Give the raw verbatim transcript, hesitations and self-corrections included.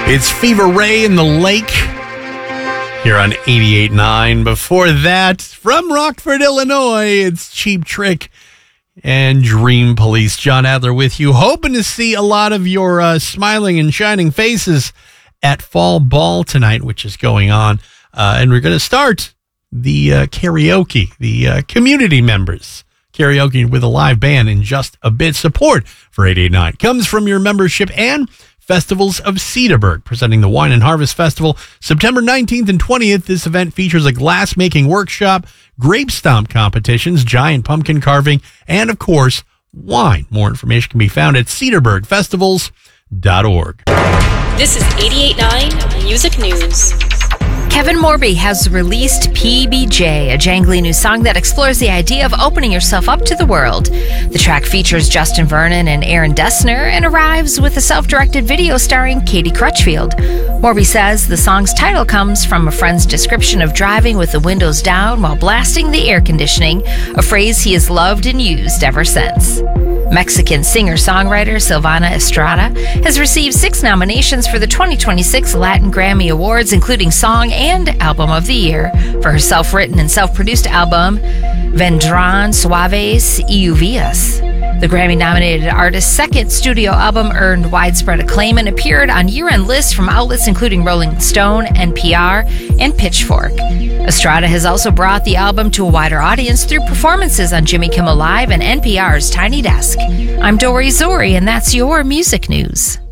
It's Fever Ray in the Lake here on eighty-eight point nine. Before that, from Rockford, Illinois, it's Cheap Trick and Dream Police. John Adler with you, hoping to see a lot of your uh, smiling and shining faces at Fall Ball tonight, which is going on. Uh, and we're going to start the uh, karaoke, the uh, community members karaoke with a live band in just a bit. Support for eight eight nine comes from your membership and Festivals of Cedarburg, presenting the Wine and Harvest Festival September nineteenth and twentieth. This event features a glass-making workshop, grape stomp competitions, giant pumpkin carving, and, of course, wine. More information can be found at cedarburg festivals dot org. This is eighty-eight point nine Music News. Kevin Morby has released P B J, a jangly new song that explores the idea of opening yourself up to the world. The track features Justin Vernon and Aaron Dessner and arrives with a self-directed video starring Katie Crutchfield. Morby says the song's title comes from a friend's description of driving with the windows down while blasting the air conditioning, a phrase he has loved and used ever since. Mexican singer-songwriter Silvana Estrada has received six nominations for the twenty twenty-six Latin Grammy Awards, including Song and Album of the Year, for her self-written and self-produced album, Vendrán Suaves y Lluvias. The Grammy-nominated artist's second studio album earned widespread acclaim and appeared on year-end lists from outlets including Rolling Stone, N P R, and Pitchfork. Estrada has also brought the album to a wider audience through performances on Jimmy Kimmel Live and N P R's Tiny Desk. I'm Dory Zori, and that's your music news.